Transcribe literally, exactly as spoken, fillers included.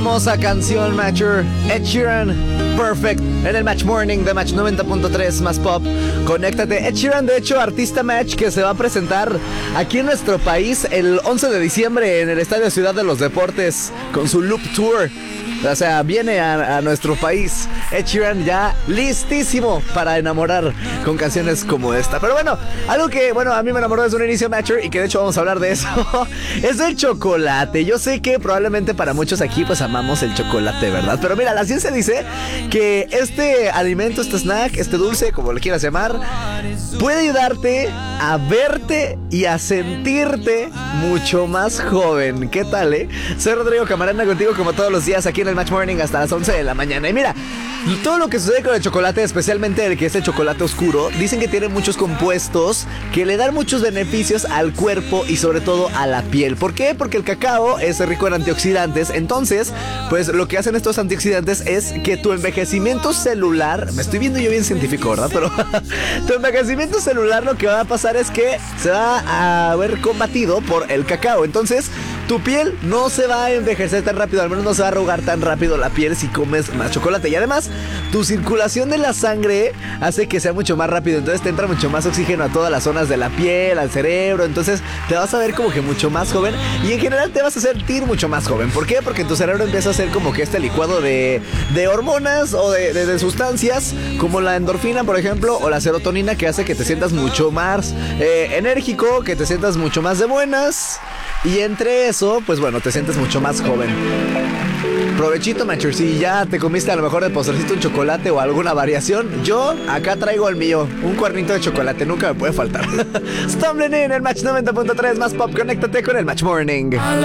Hermosa canción, Matcher. Ed Sheeran, Perfect, en el Match Morning de Match noventa punto tres más pop. Conéctate. Ed Sheeran, de hecho, artista Match que se va a presentar aquí en nuestro país el once de diciembre en el Estadio Ciudad de los Deportes con su Loop Tour. O sea, viene a, a nuestro país. Ed Sheeran ya listísimo para enamorar con canciones como esta. Pero bueno, algo que, bueno, a mí me enamoró desde un inicio, Matcher, y que de hecho vamos a hablar de eso, es el chocolate. Yo sé que probablemente para muchos aquí pues amamos el chocolate, ¿verdad? Pero mira, la ciencia dice que este alimento, este snack, este dulce, como le quieras llamar, puede ayudarte a verte y a sentirte mucho más joven. ¿Qué tal, eh? Soy Rodrigo Camarena, contigo como todos los días aquí en el Match Morning hasta las once de la mañana. Y mira, todo lo que sucede con el chocolate, especialmente el que es el chocolate oscuro, dicen que tiene muchos compuestos que le dan muchos beneficios al cuerpo y sobre todo a la piel. ¿Por qué? Porque el cacao es rico en antioxidantes. Entonces, pues lo que hacen estos antioxidantes es que tu envejecimiento celular, me estoy viendo yo bien científico, ¿verdad? Pero tu envejecimiento celular, lo que va a pasar es que se va a ver combatido por el cacao. Entonces, tu piel no se va a envejecer tan rápido, al menos no se va a arrugar tan rápido la piel si comes más chocolate. Y además, tu circulación de la sangre hace que sea mucho más rápido. Entonces te entra mucho más oxígeno a todas las zonas de la piel, al cerebro. Entonces te vas a ver como que mucho más joven. Y en general te vas a sentir mucho más joven. ¿Por qué? Porque tu cerebro empieza a hacer como que este licuado de, de hormonas o de, de, de sustancias, como la endorfina, por ejemplo, o la serotonina, que hace que te sientas mucho más eh, enérgico, que te sientas mucho más de buenas. Y entre eso, pues bueno, te sientes mucho más joven. Provechito, Matcher. Si ya te comiste a lo mejor de postrecito un chocolate o alguna variación, yo acá traigo el mío, un cuernito de chocolate, nunca me puede faltar. Stumbling in el Match noventa punto tres más pop, conéctate con el Match Morning.